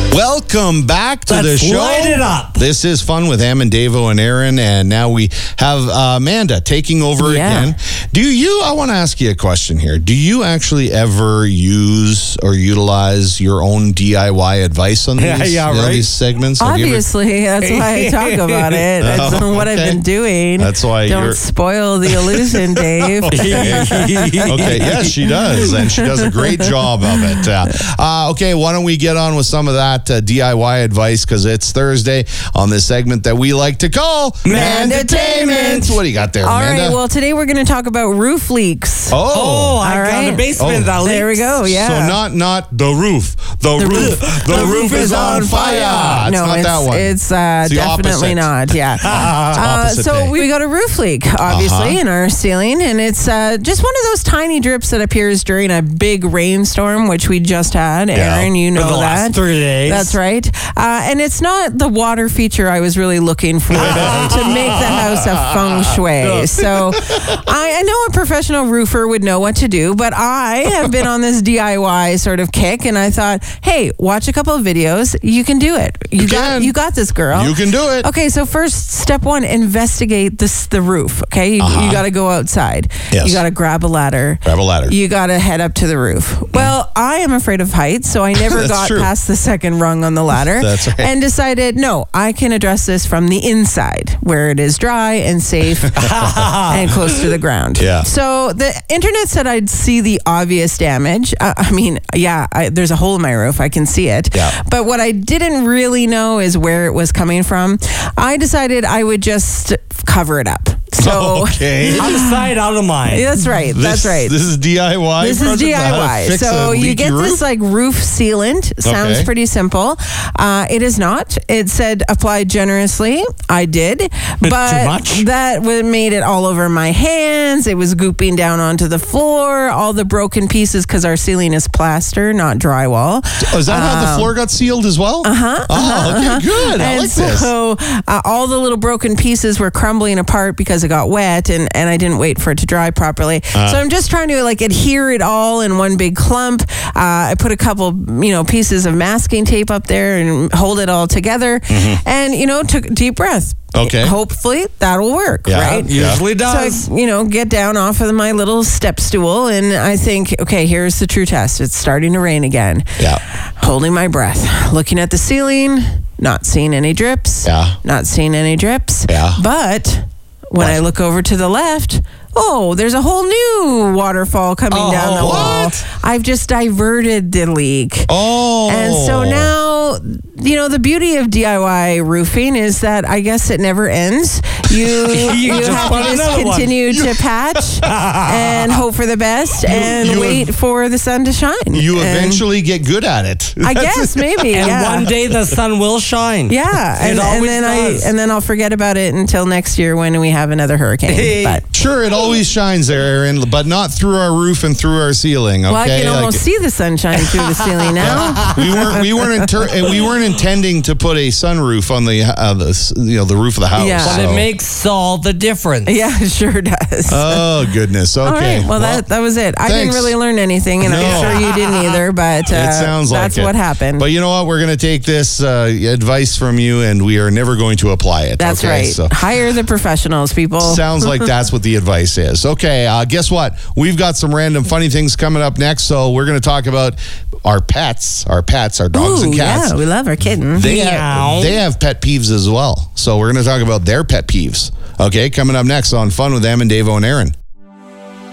Welcome back to the Let's show. light it up. This is Fun with Em and Davo and Aaron, and now we have Amanda taking over again. I want to ask you a question here. Do you actually ever use or utilize your own DIY advice on these, these segments? Obviously, that's why I talk about it. That's what I've been doing. That's why Don't spoil the illusion, Dave. Okay, yes, she does, and she does a great job of it. Okay, why don't we get on with some of that DIY advice, because it's Thursday on this segment that we like to call Mandatainment. What do you got there, Amanda? All right, well, today we're going to talk about roof leaks. I got a basement that leaks. There we go, yeah. So not the roof. The roof is on fire. It's not that one. It's definitely not, yeah. So we got a roof leak, obviously, in our ceiling, and it's just one of those tiny drips that appears during a big rainstorm, which we just had. Aaron, you know For the that. last 3 days. That's right. And it's not the water feature I was really looking for to make the house a feng shui. So I know a professional roofer would know what to do, but I have been on this DIY sort of kick, and I thought, hey, watch a couple of videos. You can do it. You got this, girl. You can do it. Okay, so first, step one, investigate the roof, okay? You got to go outside. Yes. You got to grab a ladder. You got to head up to the roof. Well, I am afraid of heights, so I never got past the second rung on the ladder. That's right. And decided, no, I can address this from the inside, where it is dry and safe and close to the ground. Yeah. So the internet said I'd see the obvious damage. There's a hole in my roof. I can see it. Yeah. But what I didn't really know is where it was coming from. I decided I would just cover it up. So okay. Out of sight, out of mind. That's right. That's right. This is DIY. This is DIY. So you get this like roof sealant. Sounds pretty simple. It is not. It said apply generously. I did. But too much? That made it all over my hands. It was gooping down onto the floor. All the broken pieces, because our ceiling is plaster, not drywall. Is that how the floor got sealed as well? Okay, good. I like this. So all the little broken pieces were crumbling apart because it got wet, and I didn't wait for it to dry properly. So I'm just trying to like adhere it all in one big clump. I put a couple, pieces of masking tape up there and hold it all together, and took a deep breath. Okay. Hopefully that'll work, right? Usually does. So I, get down off of my little step stool, and I think, okay, here's the true test. It's starting to rain again. Yeah. Holding my breath, looking at the ceiling, not seeing any drips. Yeah. Not seeing any drips. Yeah. But when I look over to the left, there's a whole new waterfall coming down the wall. I've just diverted the leak. And so now, the beauty of DIY roofing is that I guess it never ends. You have to just continue to patch and hope for the best and wait for the sun to shine. You eventually get good at it. I guess, maybe. And one day the sun will shine. Yeah. And then I'll forget about it until next year when we have another hurricane. But sure, it always shines there, Aaron, but not through our roof and through our ceiling. Okay? Well, I can almost see the sun shining through the ceiling now. we weren't intending to put a sunroof on the roof of the house. Yeah. But it makes all the difference. Yeah, it sure does. Oh goodness. Okay. All right. Well, that was it. I didn't really learn anything, and I'm sure you didn't either. But it sounds like that's what happened. But you know what? We're going to take this advice from you, and we are never going to apply it. That's right. So hire the professionals, people. Sounds like that's what the advice is. Okay. Guess what? We've got some random funny things coming up next. So we're going to talk about our pets, our dogs and cats. Yeah, we love our kittens. They have pet peeves as well. So we're going to talk about their pet peeves. Okay, coming up next on Fun with Em and Davo and Aaron.